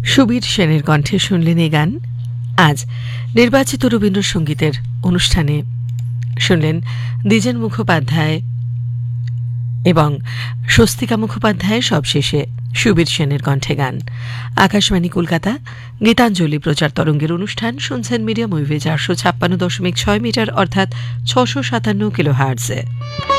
সুবীর সেনের কণ্ঠে শুনলেন এই গান। আজ নির্বাচিত রবীন্দ্রসঙ্গীতের অনুষ্ঠানে শুনলেন দ্বিজেন মুখোপাধ্যায় এবং স্বস্তিকা মুখোপাধ্যায়, সবশেষে সুবীর সেনের কণ্ঠে গান। আকাশবাণী কলকাতা গীতাঞ্জলি প্রচার তরঙ্গের অনুষ্ঠান শুনছেন মিডিয়াম ওয়েভে 456.6 মিটার অর্থাৎ 657 কিলোহার্টজে।